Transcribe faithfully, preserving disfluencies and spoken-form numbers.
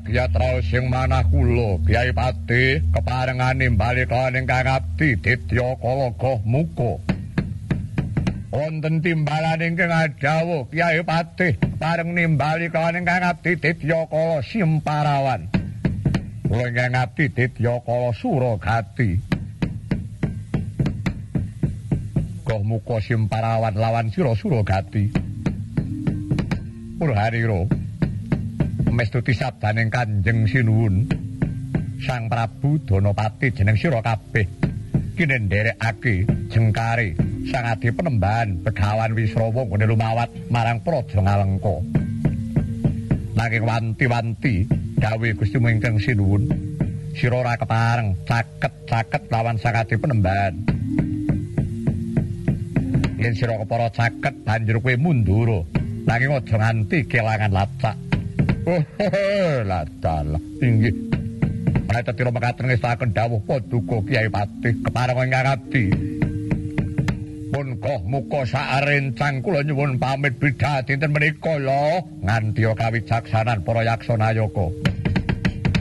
yatra sing manah kula Kyai Pati keparengan nimbali kalawan ingkang abdi Ditya Kala Goh Muka. Wonten timbalan ingkang adhawuh Kyai Pati pareng nimbali kalawan ingkang abdi Ditya Kala Simparawan. Kula ingkang abdi Ditya Kala Suragati. Goh Muka Simparawan lawan sira Suragati. Purharira mestuti sabdaning Kanjeng Sinuwun Sang Prabu Danapati jeneng sira kabeh kinendherekake jengkare Sang Adi Penembahan Begawan Wisrawa nggone lumawat marang Praja Ngalengka. Nanging wanti-wanti dawuh Gusti Ingkang Sinuwun sira ora kepareng caket-caket lawan Sang Adi Penembahan. Yen sira kepara caket banjur kowe mundur nanging aja nganti kelangan lacak. Oh, ladalah inggih. Menawi tira mekaten ngestaken dawuh Paduka Kyai Pati kepareng ingkang abdi. Pun Goh Muka sarencang kula nyuwun pamit bidhah dinten menika lho nganti kawijaksanan para yaksanayaka.